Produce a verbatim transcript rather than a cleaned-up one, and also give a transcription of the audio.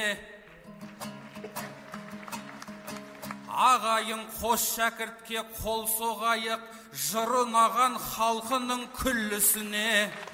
Ағайын қос шәкіртке қол соғайық, жыр ұнаған халқының күллісіне.